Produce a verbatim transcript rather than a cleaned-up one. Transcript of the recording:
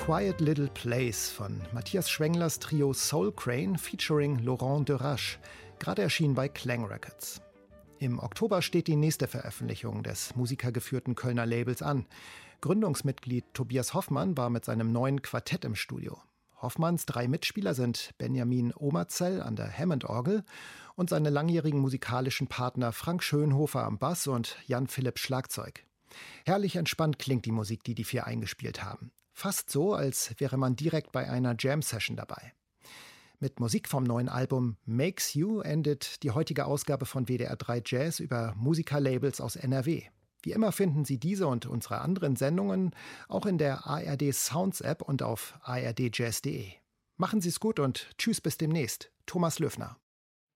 Quiet Little Place von Matthias Schwenglers Trio Soul Crane featuring Laurent Derache, gerade erschienen bei Klang Records. Im Oktober steht die nächste Veröffentlichung des musikergeführten Kölner Labels an. Gründungsmitglied Tobias Hoffmann war mit seinem neuen Quartett im Studio. Hoffmanns drei Mitspieler sind Benjamin Omerzell an der Hammond-Orgel und seine langjährigen musikalischen Partner Frank Schönhofer am Bass und Jan Philipp Schlagzeug. Herrlich entspannt klingt die Musik, die die vier eingespielt haben. Fast so, als wäre man direkt bei einer Jam-Session dabei. Mit Musik vom neuen Album Makes You endet die heutige Ausgabe von W D R drei Jazz über Musikerlabels aus N R W. Wie immer finden Sie diese und unsere anderen Sendungen auch in der A R D Sounds App und auf a r d jazz punkt d e. Machen Sie es gut und tschüss bis demnächst. Thomas Löfner.